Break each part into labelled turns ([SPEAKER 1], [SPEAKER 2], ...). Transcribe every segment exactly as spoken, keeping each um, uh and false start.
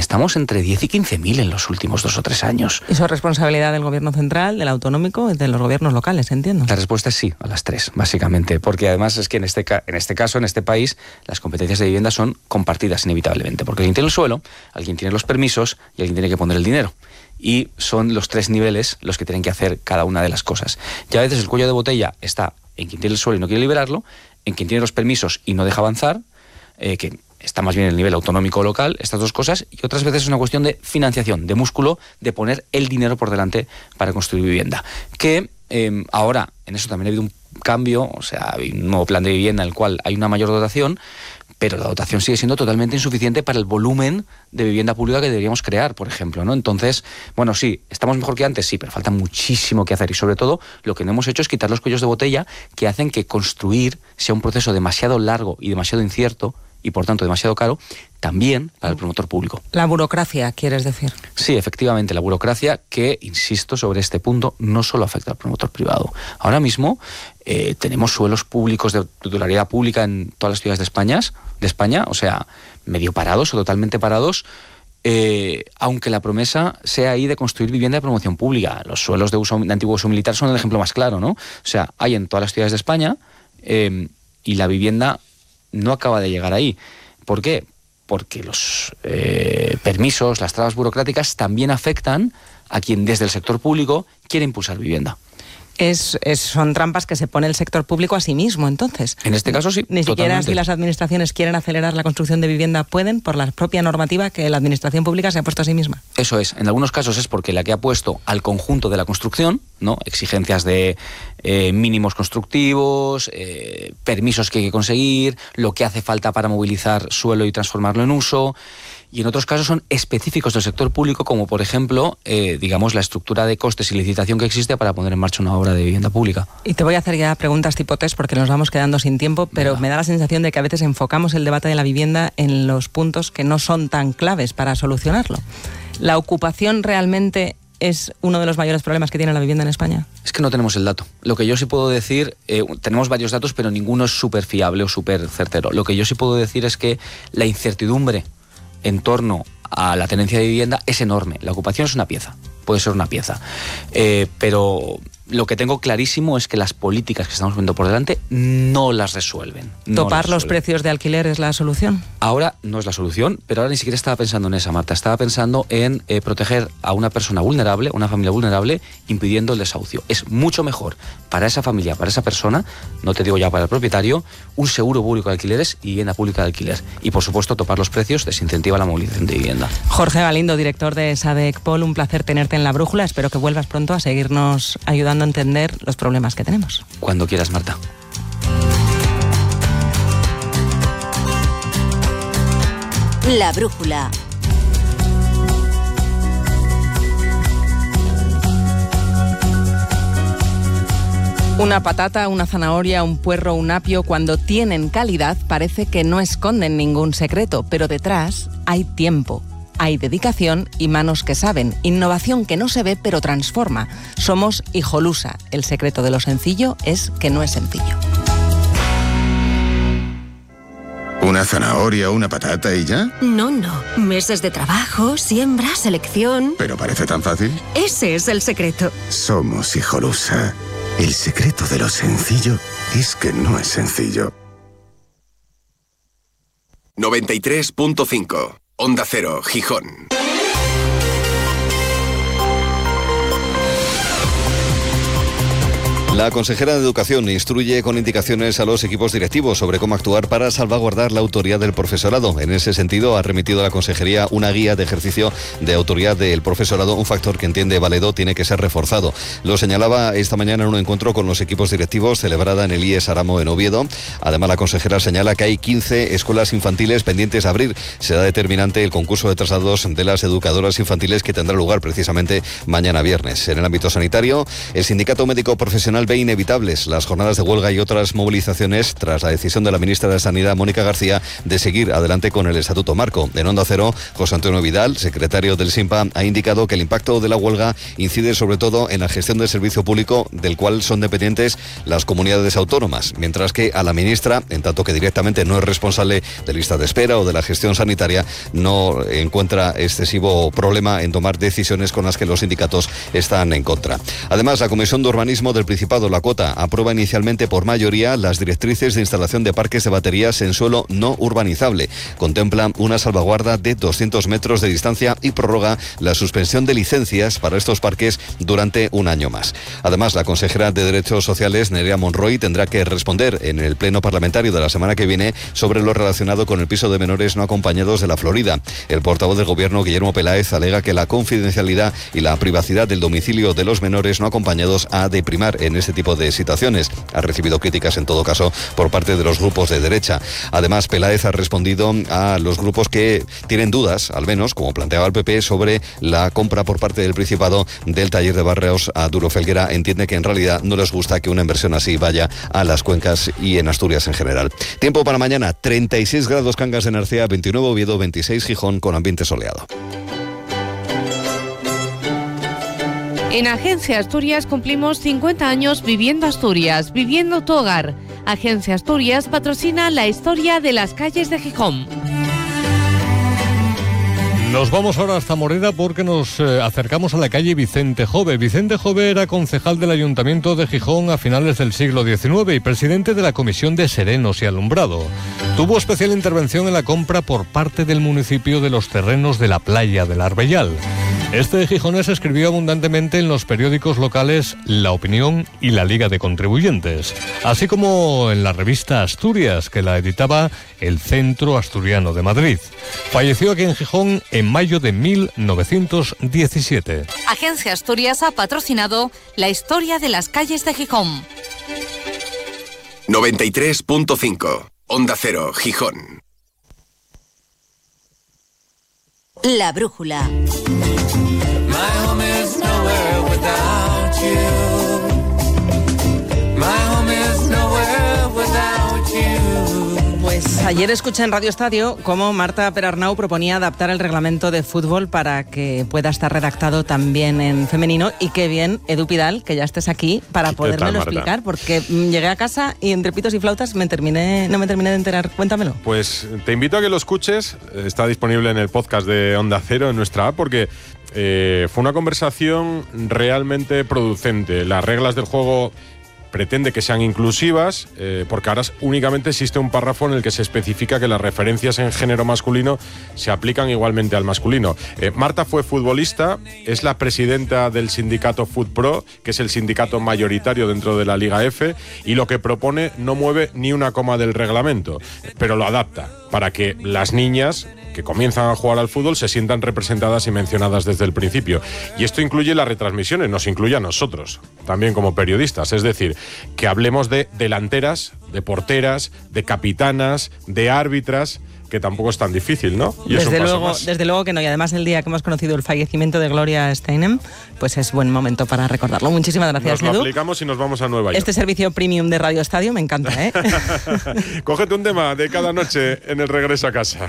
[SPEAKER 1] estamos entre diez y quince mil en los últimos dos o tres años.
[SPEAKER 2] ¿Eso es responsabilidad del gobierno central, del autonómico y de los gobiernos locales, entiendo?
[SPEAKER 1] La respuesta es sí, a las tres, básicamente, porque además es que en este, en este caso, en este país, las competencias de vivienda son compartidas inevitablemente, porque alguien tiene el suelo, alguien tiene los permisos y alguien tiene que poner el dinero. Y son los tres niveles los que tienen que hacer cada una de las cosas. Y a veces el cuello de botella está en quien tiene el suelo y no quiere liberarlo, en quien tiene los permisos y no deja avanzar, eh, que está más bien en el nivel autonómico local, estas dos cosas, y otras veces es una cuestión de financiación, de músculo, de poner el dinero por delante para construir vivienda. Que eh, ahora, en eso también ha habido un cambio, o sea, hay un nuevo plan de vivienda en el cual hay una mayor dotación, pero la dotación sigue siendo totalmente insuficiente para el volumen de vivienda pública que deberíamos crear, por ejemplo, ¿no? Entonces, bueno, sí, ¿estamos mejor que antes? Sí, pero falta muchísimo que hacer y sobre todo lo que no hemos hecho es quitar los cuellos de botella que hacen que construir sea un proceso demasiado largo y demasiado incierto y por tanto demasiado caro, también para el promotor público.
[SPEAKER 2] La burocracia, ¿quieres decir?
[SPEAKER 1] Sí, efectivamente, la burocracia que, insisto, sobre este punto no solo afecta al promotor privado. Ahora mismo eh, tenemos suelos públicos de titularidad pública en todas las ciudades de España, de España, o sea, medio parados o totalmente parados, eh, aunque la promesa sea ahí de construir vivienda de promoción pública. Los suelos de, uso, de antiguo uso militar son el ejemplo más claro, ¿no? O sea, hay en todas las ciudades de España eh, y la vivienda no acaba de llegar ahí. ¿Por qué? Porque los eh, permisos, las trabas burocráticas también afectan a quien desde el sector público quiere impulsar vivienda.
[SPEAKER 2] Es, es, son trampas que se pone el sector público a sí mismo, entonces.
[SPEAKER 1] En este caso sí.
[SPEAKER 2] Ni siquiera
[SPEAKER 1] totalmente.
[SPEAKER 2] Si las administraciones quieren acelerar la construcción de vivienda pueden, por la propia normativa que la administración pública se ha puesto a sí misma.
[SPEAKER 1] Eso es. En algunos casos es porque la que ha puesto al conjunto de la construcción, ¿no? Exigencias de eh, mínimos constructivos, eh, permisos que hay que conseguir, lo que hace falta para movilizar suelo y transformarlo en uso. Y en otros casos son específicos del sector público, como por ejemplo, eh, digamos, la estructura de costes y licitación que existe para poner en marcha una obra de vivienda pública.
[SPEAKER 2] Y te voy a hacer ya preguntas tipo test porque nos vamos quedando sin tiempo, pero Venga. Me da la sensación de que a veces enfocamos el debate de la vivienda en los puntos que no son tan claves para solucionarlo. ¿La ocupación realmente es uno de los mayores problemas que tiene la vivienda en España?
[SPEAKER 1] Es que no tenemos el dato. Lo que yo sí puedo decir, eh, tenemos varios datos, pero ninguno es súper fiable o súper certero. Lo que yo sí puedo decir es que la incertidumbre en torno a la tenencia de vivienda es enorme. La ocupación es una pieza, puede ser una pieza. Eh, pero lo que tengo clarísimo es que las políticas que estamos viendo por delante no las resuelven. No
[SPEAKER 2] ¿Topar
[SPEAKER 1] las
[SPEAKER 2] los
[SPEAKER 1] resuelven.
[SPEAKER 2] precios de alquiler es la solución?
[SPEAKER 1] Ahora no es la solución, pero ahora ni siquiera estaba pensando en esa, Marta. Estaba pensando en eh, proteger a una persona vulnerable, una familia vulnerable, impidiendo el desahucio. Es mucho mejor para esa familia, para esa persona, no te digo ya para el propietario, un seguro público de alquileres y vivienda pública de alquiler. Y por supuesto, topar los precios desincentiva la movilización de vivienda.
[SPEAKER 2] Jorge Galindo, director de SADECPOL, un placer tenerte en La Brújula. Espero que vuelvas pronto a seguirnos ayudando a entender los problemas que tenemos.
[SPEAKER 1] Cuando quieras, Marta.
[SPEAKER 3] La Brújula.
[SPEAKER 2] Una patata, una zanahoria, un puerro, un apio, cuando tienen calidad parece que no esconden ningún secreto, pero detrás hay tiempo, hay dedicación y manos que saben, innovación que no se ve pero transforma. Somos Hijolusa. El secreto de lo sencillo es que no es sencillo.
[SPEAKER 4] ¿Una zanahoria, una patata y ya?
[SPEAKER 3] No, no. Meses de trabajo, siembra, selección...
[SPEAKER 4] ¿Pero parece tan fácil?
[SPEAKER 3] Ese es el secreto.
[SPEAKER 4] Somos Hijolusa. El secreto de lo sencillo es que no es sencillo.
[SPEAKER 5] noventa y tres punto cinco. Onda Cero, Gijón.
[SPEAKER 6] La consejera de Educación instruye con indicaciones a los equipos directivos sobre cómo actuar para salvaguardar la autoridad del profesorado. En ese sentido, ha remitido a la consejería una guía de ejercicio de autoridad del profesorado, un factor que entiende Valedo tiene que ser reforzado. Lo señalaba esta mañana en un encuentro con los equipos directivos celebrada en el I E S Aramo en Oviedo. Además, la consejera señala que hay quince escuelas infantiles pendientes a abrir. Será determinante el concurso de traslados de las educadoras infantiles que tendrá lugar precisamente mañana viernes. En el ámbito sanitario, el Sindicato Médico Profesional patronal ve inevitables las jornadas de huelga y otras movilizaciones tras la decisión de la ministra de Sanidad, Mónica García, de seguir adelante con el Estatuto Marco. En Onda Cero, José Antonio Vidal, secretario del SINPA, ha indicado que el impacto de la huelga incide sobre todo en la gestión del servicio público del cual son dependientes las comunidades autónomas, mientras que a la ministra, en tanto que directamente no es responsable de lista de espera o de la gestión sanitaria, no encuentra excesivo problema en tomar decisiones con las que los sindicatos están en contra. Además, la Comisión de Urbanismo del Principado, la Cota, aprueba inicialmente por mayoría las directrices de instalación de parques de baterías en suelo no urbanizable. Contempla una salvaguarda de doscientos metros de distancia y prorroga la suspensión de licencias para estos parques durante un año más. Además, la consejera de Derechos Sociales, Nerea Monroy, tendrá que responder en el pleno parlamentario de la semana que viene sobre lo relacionado con el piso de menores no acompañados de la Florida. El portavoz del Gobierno, Guillermo Peláez, alega que la confidencialidad y la privacidad del domicilio de los menores no acompañados ha de primar en este tipo de situaciones. Ha recibido críticas, en todo caso, por parte de los grupos de derecha. Además, Peláez ha respondido a los grupos que tienen dudas, al menos, como planteaba el P P, sobre la compra por parte del Principado del taller de Barrios a Duro Felguera. Entiende que en realidad no les gusta que una inversión así vaya a las cuencas y en Asturias en general. Tiempo para mañana: treinta y seis grados Cangas de Narcea, veintinueve Oviedo, veintiséis Gijón, con ambiente soleado.
[SPEAKER 7] En Agencia Asturias cumplimos cincuenta años viviendo Asturias, viviendo tu hogar. Agencia Asturias patrocina la historia de las calles de Gijón.
[SPEAKER 8] Nos vamos ahora hasta Moreda porque nos eh, acercamos a la calle Vicente Jove. Vicente Jove era concejal del Ayuntamiento de Gijón a finales del siglo diecinueve y presidente de la Comisión de Serenos y Alumbrado. Tuvo especial intervención en la compra por parte del municipio de los terrenos de la playa del Arbellal. Este gijonés escribió abundantemente en los periódicos locales La Opinión y La Liga de Contribuyentes, así como en la revista Asturias, que la editaba el Centro Asturiano de Madrid. Falleció aquí en Gijón en mayo de mil novecientos diecisiete.
[SPEAKER 7] Agencia Asturias ha patrocinado la historia de las calles de Gijón.
[SPEAKER 5] noventa y tres punto cinco. Onda Cero, Gijón.
[SPEAKER 3] La brújula.
[SPEAKER 2] Pues ayer escuché en Radio Estadio cómo Marta Perarnau proponía adaptar el reglamento de fútbol para que pueda estar redactado también en femenino, y qué bien, Edu Pidal, que ya estés aquí para podérmelo explicar, porque llegué a casa y entre pitos y flautas me terminé, no me terminé de enterar. Cuéntamelo.
[SPEAKER 9] Pues te invito a que lo escuches, está disponible en el podcast de Onda Cero, en nuestra app, porque eh, fue una conversación realmente producente. Las reglas del juego pretende que sean inclusivas, eh, porque ahora únicamente existe un párrafo en el que se especifica que las referencias en género masculino se aplican igualmente al masculino. Eh, Marta fue futbolista, es la presidenta del sindicato FutPro, que es el sindicato mayoritario dentro de la Liga F, y lo que propone no mueve ni una coma del reglamento, pero lo adapta para que las niñas que comienzan a jugar al fútbol se sientan representadas y mencionadas desde el principio. Y esto incluye las retransmisiones, nos incluye a nosotros, también como periodistas. Es decir, que hablemos de delanteras, de porteras, de capitanas, de árbitras, que tampoco es tan difícil, ¿no? Y
[SPEAKER 2] desde,
[SPEAKER 9] es un
[SPEAKER 2] luego,
[SPEAKER 9] más.
[SPEAKER 2] desde luego que no, y además el día que hemos conocido el fallecimiento de Gloria Steinem, pues es buen momento para recordarlo. Muchísimas gracias,
[SPEAKER 9] Nos lo
[SPEAKER 2] Edu.
[SPEAKER 9] aplicamos y nos vamos a Nueva York.
[SPEAKER 2] Este servicio premium de Radio Estadio me encanta, ¿eh?
[SPEAKER 9] Cógete un tema de cada noche en el regreso a casa.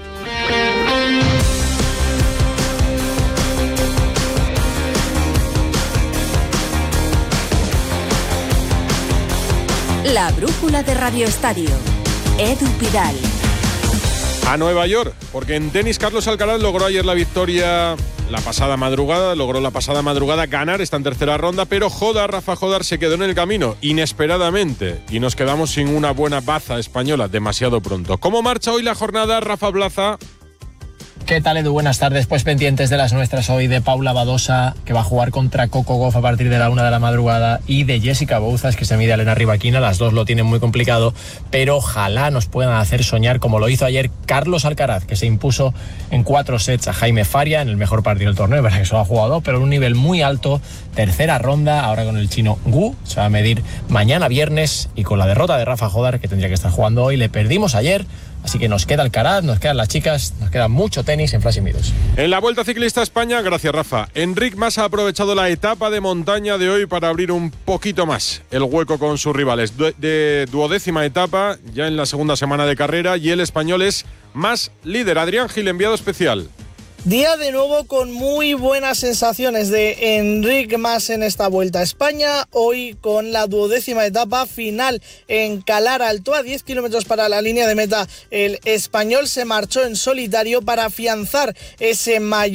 [SPEAKER 3] La brújula de Radio Estadio. Edu Pidal.
[SPEAKER 9] A Nueva York, porque en tenis Carlos Alcaraz logró ayer la victoria la pasada madrugada, logró la pasada madrugada ganar esta en tercera ronda, pero Jodar, Rafa Jodar, se quedó en el camino, inesperadamente, y nos quedamos sin una buena baza española demasiado pronto. ¿Cómo marcha hoy la jornada, Rafa Blaza?
[SPEAKER 10] ¿Qué tal, Edu? Buenas tardes. Pues pendientes de las nuestras hoy, de Paula Badosa, que va a jugar contra Coco Gauff a partir de la una de la madrugada, y de Jessica Bouzas, que se mide a Elena Rybakina. Las dos lo tienen muy complicado, pero ojalá nos puedan hacer soñar como lo hizo ayer Carlos Alcaraz, que se impuso en cuatro sets a Jaime Faria en el mejor partido del torneo. Es verdad que solo ha jugado, pero en un nivel muy alto. Tercera ronda, ahora con el chino Gu. Se va a medir mañana viernes, y con la derrota de Rafa Jodar, que tendría que estar jugando hoy, le perdimos ayer Así que nos queda el Carat, nos quedan las chicas, nos queda mucho tenis en Flash Envidos.
[SPEAKER 9] En la Vuelta Ciclista a España, gracias Rafa, Enric Mas ha aprovechado la etapa de montaña de hoy para abrir un poquito más el hueco con sus rivales. Du- de duodécima etapa, ya en la segunda semana de carrera, y el español es más líder. Adrián Gil, enviado especial.
[SPEAKER 11] Día de nuevo con muy buenas sensaciones de Enric Mas en esta Vuelta a España, hoy con la duodécima etapa final en Calar Alto, a diez kilómetros para la línea de meta. El español se marchó en solitario para afianzar ese mayor